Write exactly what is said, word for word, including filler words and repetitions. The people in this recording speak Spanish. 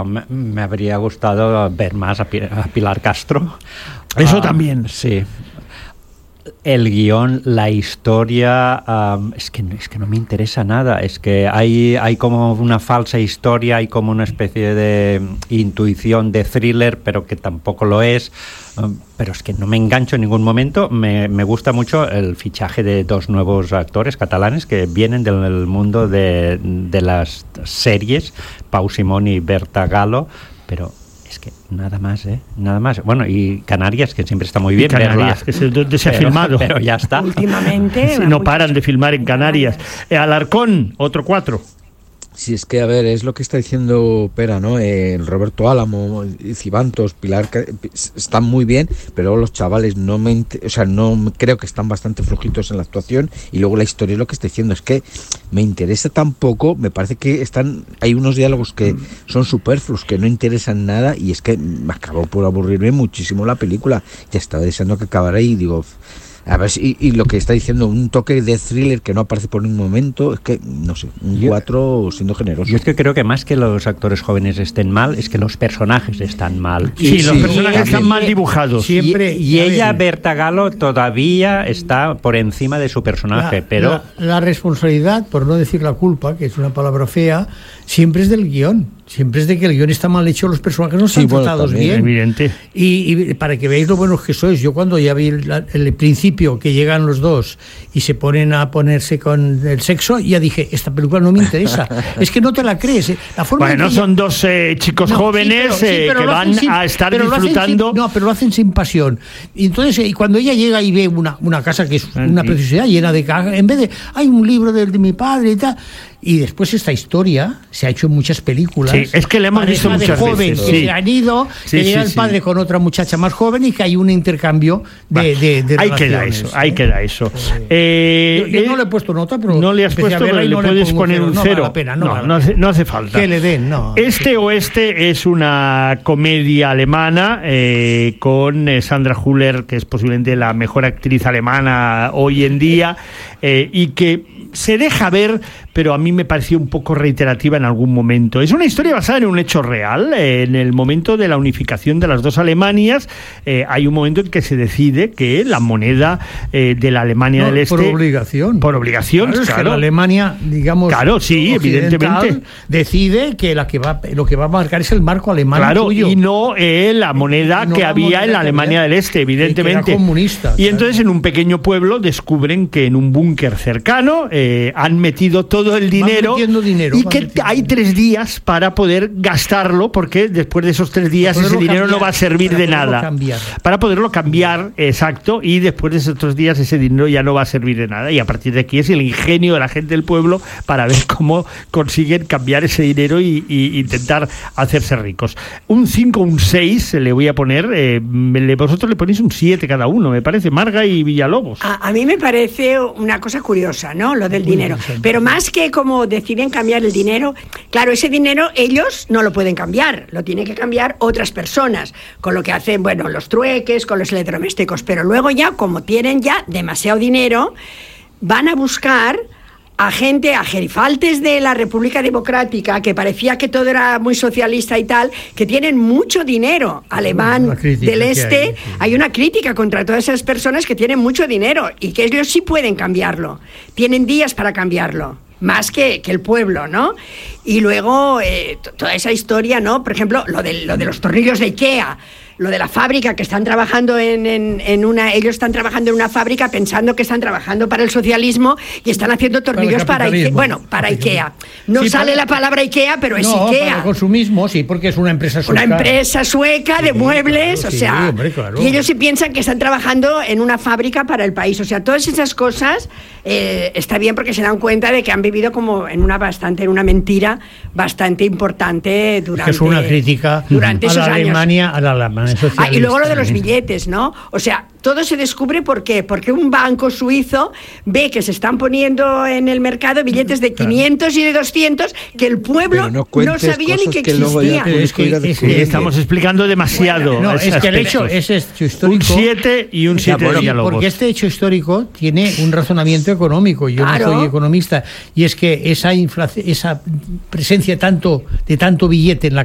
pero me, me habría gustado ver más a, a Pilar Castro. Eso uh, también. Sí. El guión, la historia, um, es que es que no me interesa nada. Es que hay hay como una falsa historia, hay como una especie de intuición de thriller, pero que tampoco lo es. Um, pero es que no me engancho en ningún momento. Me, me gusta mucho el fichaje de dos nuevos actores catalanes que vienen del mundo de, de las series, Pau Simón y Berta Galo, pero es que nada más, ¿eh? Nada más. Bueno, y Canarias, que siempre está muy bien. Y Canarias, verla, que es donde se ha pero, filmado. Pero ya está. Últimamente. Sí, no paran de filmar en Canarias. Eh, Alarcón, otro cuatro. Sí, es que, a ver, es lo que está diciendo Pera, ¿no? Eh, Roberto Álamo, Cibantos, Pilar, están muy bien, pero luego los chavales no me, o sea, no creo que están bastante flojitos en la actuación, y luego la historia es lo que está diciendo, es que me interesa tampoco, me parece que están, hay unos diálogos que son superfluos, que no interesan nada, y es que me acabó por aburrirme muchísimo la película, ya estaba deseando que acabara y digo... A ver, y, y lo que está diciendo, un toque de thriller que no aparece por ningún momento, es que, no sé, un cuatro siendo generoso. Yo es que creo que más que los actores jóvenes estén mal, es que los personajes están mal. Sí, y, los sí, personajes están y, mal dibujados. Siempre, y, y ella, Berta Galo, todavía está por encima de su personaje, la, pero... La, la responsabilidad, por no decir la culpa, que es una palabra fea, siempre es del guión. Siempre es de que el guión está mal hecho, los personajes no están sí, bueno, tratados también, bien. Evidente. Y, y para que veáis lo buenos que sois, yo cuando ya vi el, el principio que llegan los dos y se ponen a ponerse con el sexo, ya dije, esta película no me interesa. Es que no te la crees. ¿eh? La forma bueno, que son ella... dos eh, chicos no, jóvenes sí, pero, sí, eh, pero que van sin, a estar disfrutando. Sin, no, pero lo hacen sin pasión. Y entonces, y cuando ella llega y ve una, una casa que es una preciosidad llena de cajas, en vez de, hay un libro de, de mi padre y tal... Y después esta historia se ha hecho en muchas películas. Sí, es que le hemos visto muchas de joven veces. Que sí. se han ido, sí, que sí, llega sí, el padre sí. con otra muchacha más joven y que hay un intercambio de, bueno, de, de ahí relaciones. queda eso, ¿eh? ahí queda eso. Eh, eh, yo, yo eh, no le he puesto nota, pero no le has puesto, pero le no puedes le poner un cero. No, vale la pena, no, no, vale. no, hace, no hace falta. Que le den, no. Este Oeste es una comedia alemana eh, con eh, Sandra Hüller, que es posiblemente la mejor actriz alemana hoy en día, eh, y que se deja ver, pero a mí me pareció un poco reiterativa en algún momento. Es una historia basada en un hecho real. Eh, en el momento de la unificación de las dos Alemanias, eh, hay un momento en que se decide que la moneda eh, de la Alemania no, del Este... Por obligación. Por obligación, claro. claro. Es que la Alemania, digamos... Claro, sí, evidentemente. Decide que, la que va, lo que va a marcar es el marco alemán claro, suyo. y no eh, la moneda no que la había moneda en la Alemania del Este, evidentemente. Que era comunista. Y entonces en un pequeño pueblo descubren que en un búnker cercano eh, han metido todo el dinero, dinero y que hay tres días para poder gastarlo, porque después de esos tres días ese dinero cambiar, no va a servir de nada. Cambiar. Para poderlo cambiar, exacto, y después de esos tres días ese dinero ya no va a servir de nada. Y a partir de aquí es el ingenio de la gente del pueblo para ver cómo consiguen cambiar ese dinero y, y intentar hacerse ricos. Un cinco, un seis le voy a poner, eh, vosotros le ponéis un siete cada uno, me parece, Marga y Villalobos. A, a mí me parece una cosa curiosa, ¿no? Lo del dinero. Pero más que como deciden cambiar el dinero, claro, ese dinero ellos no lo pueden cambiar, lo tienen que cambiar otras personas, con lo que hacen, bueno, los trueques, con los electrodomésticos, pero luego ya, como tienen ya demasiado dinero, van a buscar a gente, a gerifaltes de la República Democrática, que parecía que todo era muy socialista y tal, que tienen mucho dinero alemán del Este. Hay, sí. hay una crítica contra todas esas personas que tienen mucho dinero y que ellos sí pueden cambiarlo. Tienen días para cambiarlo, más que, que el pueblo, ¿no? Y luego eh, toda esa historia, ¿no? Por ejemplo, lo de, lo de los tornillos de Ikea, lo de la fábrica, que están trabajando en, en, en una... Ellos están trabajando en una fábrica pensando que están trabajando para el socialismo y están haciendo tornillos para, para Ikea. Bueno, para Ikea. No sí, sale para, la palabra Ikea, pero es no, Ikea. Para el consumismo, sí, porque es una empresa sueca. Una empresa sueca de sí, muebles, claro, o sea... Sí, hombre, claro. Y ellos sí piensan que están trabajando en una fábrica para el país. O sea, todas esas cosas eh, está bien porque se dan cuenta de que han vivido como en una bastante, en una mentira bastante importante durante... Es una crítica durante a esos la años. Alemania, a la Alemania socialista. Ah, y luego lo de los billetes, ¿no? O sea, todo se descubre ¿por qué? Porque un banco suizo ve que se están poniendo en el mercado billetes de quinientos y de doscientos que el pueblo no, no sabía ni que, que existían. Es que, es que estamos explicando demasiado. Bueno, no, es que el hecho, ese hecho histórico... Un siete y un siete de Villalobos. Porque este hecho histórico tiene un razonamiento económico. Yo claro. no soy economista. Y es que esa, inflación, esa presencia tanto, de tanto billete en la